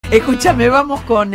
Escúchame, vamos con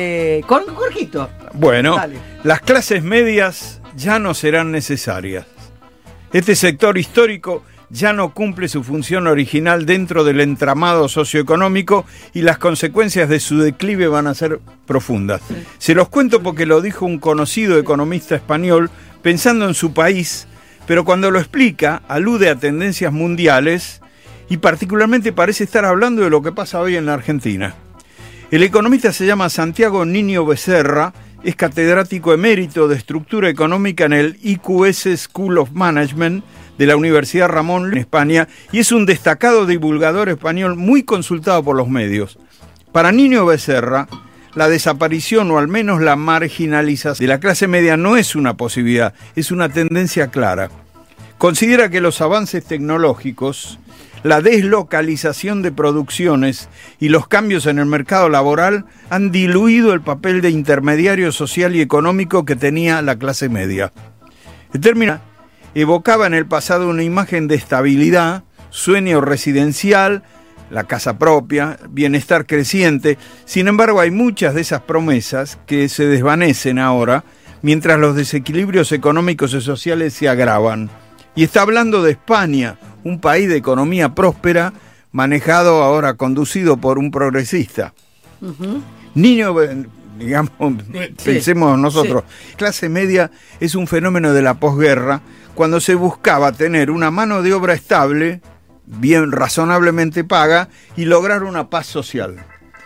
Jorgito. Bueno, Dale. Las clases medias ya no serán necesarias. Este sector histórico ya no cumple su función original dentro del entramado socioeconómico y las consecuencias de su declive van a ser profundas. Sí. Se los cuento porque lo dijo un conocido economista español pensando en su país, pero cuando lo explica alude a tendencias mundiales y particularmente parece estar hablando de lo que pasa hoy en la Argentina. El economista se llama Santiago Niño Becerra, es catedrático emérito de estructura económica en el IQS School of Management de la Universidad Ramón en España y es un destacado divulgador español muy consultado por los medios. Para Niño Becerra, la desaparición o al menos la marginalización de la clase media no es una posibilidad, es una tendencia clara. Considera que los avances tecnológicos, la deslocalización de producciones y los cambios en el mercado laboral han diluido el papel de intermediario social y económico que tenía la clase media. En términos, evocaba en el pasado una imagen de estabilidad, sueño residencial, la casa propia, bienestar creciente. Sin embargo, hay muchas de esas promesas que se desvanecen ahora, mientras los desequilibrios económicos y sociales se agravan. Y está hablando de España, un país de economía próspera, manejado ahora, conducido por un progresista. Uh-huh. Niño, digamos, pensemos nosotros, sí. Clase media es un fenómeno de la posguerra, cuando se buscaba tener una mano de obra estable, bien razonablemente paga, y lograr una paz social.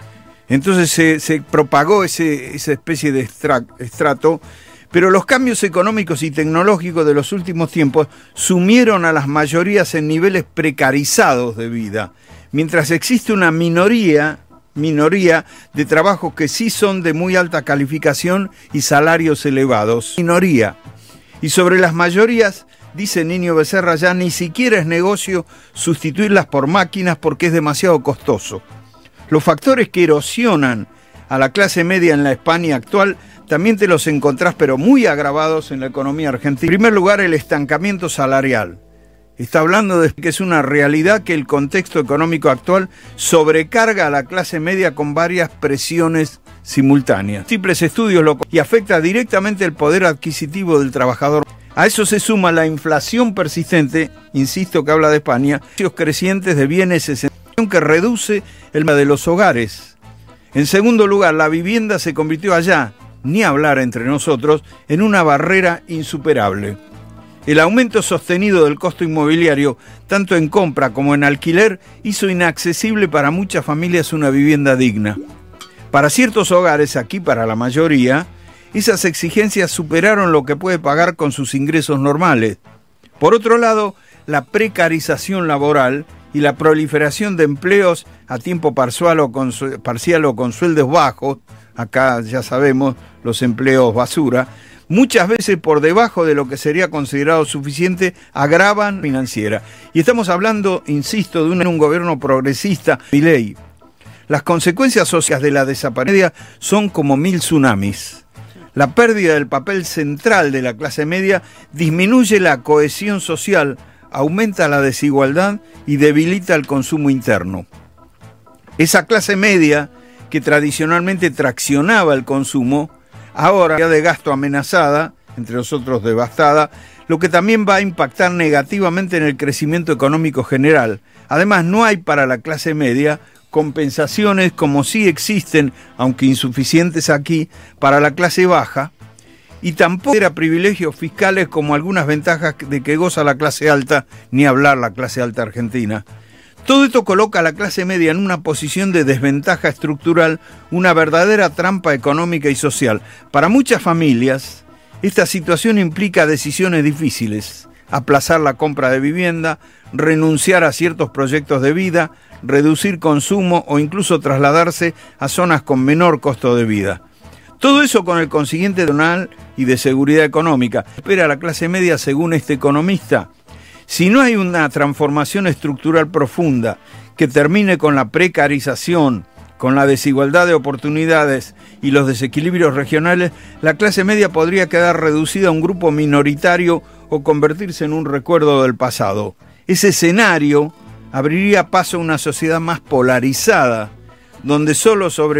Entonces se propagó esa especie de estrato, pero los cambios económicos y tecnológicos de los últimos tiempos sumieron a las mayorías en niveles precarizados de vida, mientras existe una minoría de trabajos que sí son de muy alta calificación y salarios elevados. Minoría. Y sobre las mayorías, dice Niño Becerra, ya ni siquiera es negocio sustituirlas por máquinas porque es demasiado costoso. Los factores que erosionan a la clase media en la España actual también te los encontrás, pero muy agravados en la economía argentina. En primer lugar, el estancamiento salarial. Está hablando de que es una realidad que el contexto económico actual sobrecarga a la clase media con varias presiones simultáneas. Múltiples estudios y afecta directamente el poder adquisitivo del trabajador. A eso se suma la inflación persistente, insisto que habla de España, precios crecientes de bienes esenciales que reduce el de los hogares. En segundo lugar, la vivienda se convirtió allá, ni hablar entre nosotros, en una barrera insuperable. El aumento sostenido del costo inmobiliario, tanto en compra como en alquiler, hizo inaccesible para muchas familias una vivienda digna. Para ciertos hogares, aquí para la mayoría, esas exigencias superaron lo que puede pagar con sus ingresos normales. Por otro lado, la precarización laboral y la proliferación de empleos a tiempo parcial o con sueldos bajos, acá ya sabemos los empleos basura, muchas veces por debajo de lo que sería considerado suficiente, agravan financiera. Y estamos hablando, insisto, de un gobierno progresista, Milei. Las consecuencias sociales de la desaparición son como 1000 tsunamis. La pérdida del papel central de la clase media disminuye la cohesión social, aumenta la desigualdad y debilita el consumo interno. Esa clase media que tradicionalmente traccionaba el consumo, ahora ya de gasto amenazada, entre nosotros devastada, lo que también va a impactar negativamente en el crecimiento económico general. Además, no hay para la clase media compensaciones como sí existen, aunque insuficientes aquí, para la clase baja, y tampoco era privilegios fiscales como algunas ventajas de que goza la clase alta, ni hablar la clase alta argentina. Todo esto coloca a la clase media en una posición de desventaja estructural, una verdadera trampa económica y social. Para muchas familias, esta situación implica decisiones difíciles: aplazar la compra de vivienda, renunciar a ciertos proyectos de vida, reducir consumo o incluso trasladarse a zonas con menor costo de vida. Todo eso con el consiguiente donal y de seguridad económica. Espera la clase media según este economista. Si no hay una transformación estructural profunda que termine con la precarización, con la desigualdad de oportunidades y los desequilibrios regionales, la clase media podría quedar reducida a un grupo minoritario o convertirse en un recuerdo del pasado. Ese escenario abriría paso a una sociedad más polarizada, donde solo sobre